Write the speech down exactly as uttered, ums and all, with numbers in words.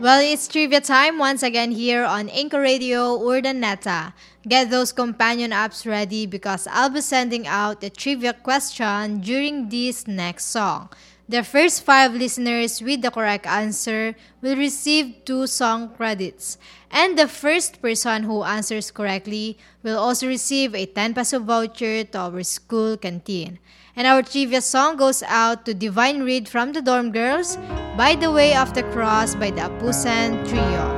Well, it's trivia time once again here on Inco Radio Urdaneta. Get those companion apps ready because I'll be sending out a trivia question during this next song. The first five listeners with the correct answer will receive two song credits. And the first person who answers correctly will also receive a ten peso voucher to our school canteen. And our trivia song goes out to Divine Reed from the Dorm Girls, By the Way of the Cross by the Apusan Trio.